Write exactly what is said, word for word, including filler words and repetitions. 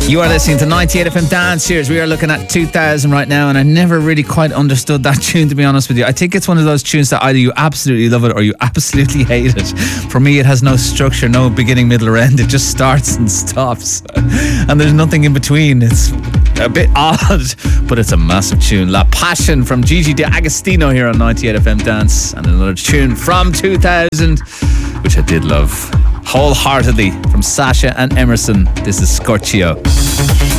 You are listening to ninety-eight F M Dance Series. We are looking at two thousand right now, and I never really quite understood that tune, to be honest with you. I think it's one of those tunes that either you absolutely love it or you absolutely hate it. For me, it has no structure, no beginning, middle or end. It just starts and stops, and there's nothing in between. It's a bit odd, but it's a massive tune. La Passion from Gigi D'Agostino here on ninety-eight F M Dance, and another tune from two thousand, which I did love wholeheartedly, from Sasha and Emerson. This is Scorchio.